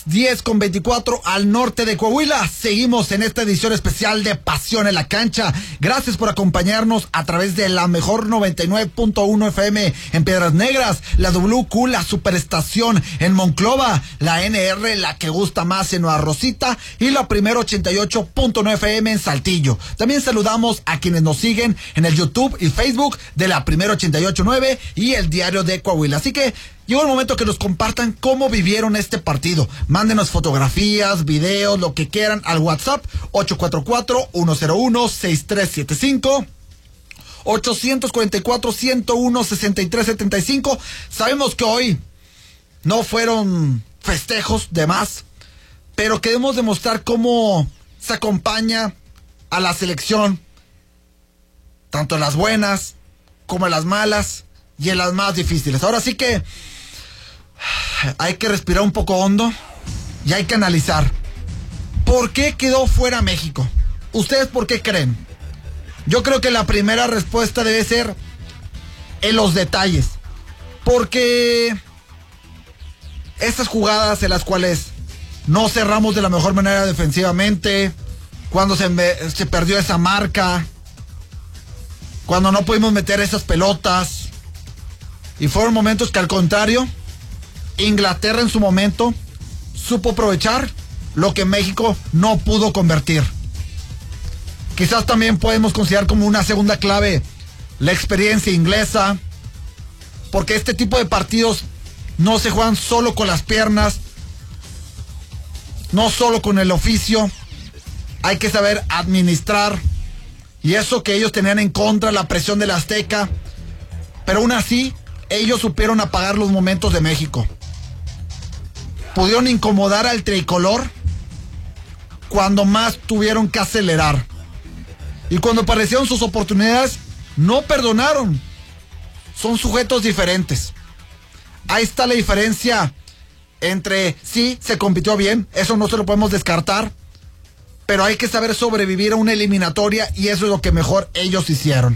10:24 al norte de Coahuila. Seguimos en esta edición especial de Pasión en la Cancha. Gracias por acompañarnos a través de la mejor 99.1 FM en Piedras Negras, la WQ, la Superestación en Monclova, la NR, la que gusta más en Nueva Rosita, y la primera 88.9 FM en Saltillo. También saludamos a quienes nos siguen en el YouTube y Facebook de la primera 88.9 y el Diario de Coahuila. Así que llegó el momento que nos compartan cómo vivieron este partido. Mándenos fotografías, videos, lo que quieran al WhatsApp 844-101-6375. 844-101-6375. Sabemos que hoy no fueron festejos de más, pero queremos demostrar cómo se acompaña a la selección, tanto en las buenas como en las malas y en las más difíciles. Ahora sí que hay que respirar un poco hondo y hay que analizar por qué quedó fuera México. ¿Ustedes por qué creen? Yo creo que la primera respuesta debe ser en los detalles, porque estas jugadas en las cuales no cerramos de la mejor manera defensivamente, cuando se perdió esa marca, cuando no pudimos meter esas pelotas, y fueron momentos que, al contrario, Inglaterra en su momento supo aprovechar lo que México no pudo convertir. Quizás también podemos considerar como una segunda clave la experiencia inglesa, porque este tipo de partidos no se juegan solo con las piernas, no solo con el oficio. Hay que saber administrar, y eso que ellos tenían en contra, la presión del Azteca, pero aún así ellos supieron apagar los momentos de México. Pudieron incomodar al tricolor cuando más tuvieron que acelerar, y cuando aparecieron sus oportunidades no perdonaron. Son sujetos diferentes. Ahí está la diferencia entre sí, se compitió bien, eso no se lo podemos descartar, pero hay que saber sobrevivir a una eliminatoria, y eso es lo que mejor ellos hicieron.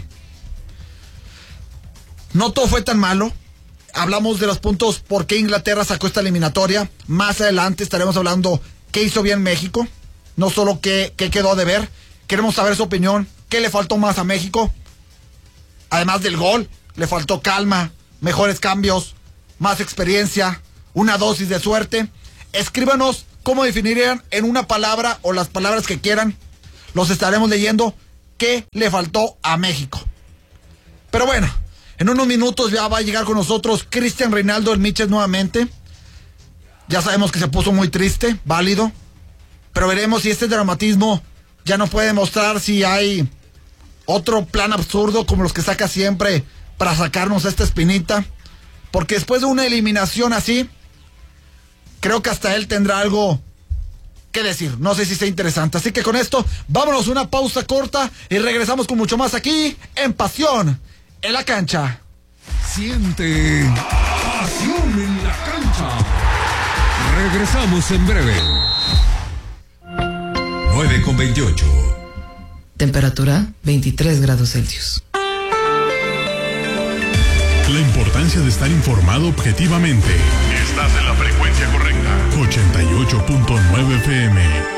No todo fue tan malo. Hablamos de los puntos por qué Inglaterra sacó esta eliminatoria. Más adelante estaremos hablando qué hizo bien México, no solo qué quedó a deber. Queremos saber su opinión, qué le faltó más a México. Además del gol, le faltó calma, mejores cambios, más experiencia, una dosis de suerte. Escríbanos cómo definirían en una palabra o las palabras que quieran. Los estaremos leyendo. ¿Qué le faltó a México? Pero bueno, en unos minutos ya va a llegar con nosotros Cristian Reinaldo del Miches nuevamente. Ya sabemos que se puso muy triste, válido, pero veremos si este dramatismo ya no puede mostrar si hay otro plan absurdo como los que saca siempre para sacarnos esta espinita, porque después de una eliminación así, creo que hasta él tendrá algo que decir. No sé si sea interesante. Así que con esto, vámonos a una pausa corta y regresamos con mucho más aquí en Pasión en la Cancha. Siente Pasión en la Cancha. Regresamos en breve. 9:28. Temperatura 23 grados Celsius. La importancia de estar informado objetivamente. Estás en la frecuencia correcta. 88.9 FM.